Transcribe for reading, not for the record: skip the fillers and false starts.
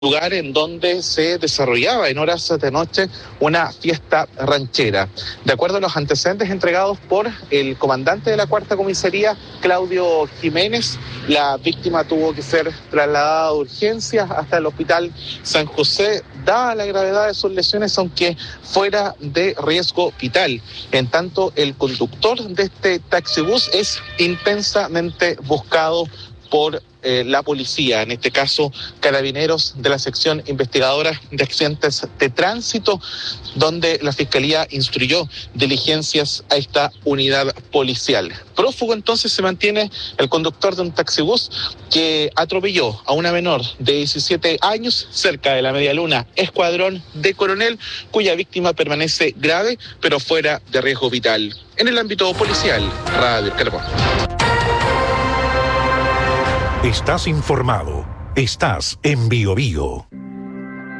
lugar en donde se desarrollaba en horas de noche una fiesta ranchera. De acuerdo a los antecedentes entregados por el comandante de la Cuarta Comisaría, Claudio Jiménez, la víctima tuvo que ser trasladada de urgencias hasta el Hospital San José, dada la gravedad de sus lesiones, aunque fuera de riesgo vital. En tanto, el conductor de este taxibús es intensamente buscado por la policía, en este caso Carabineros de la sección investigadora de accidentes de tránsito, donde la Fiscalía instruyó diligencias a esta unidad policial. Prófugo entonces se mantiene el conductor de un taxibús que atropelló a una menor de 17 años cerca de la Medialuna Escuadrón de Coronel, cuya víctima permanece grave pero fuera de riesgo vital. En el ámbito policial, Radio Carbón. Estás informado. Estás en Biobío.